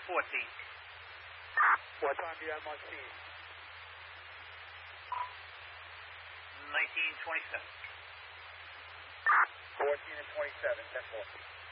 What time do you have my speed? 1927. 14 and 27, 10-4.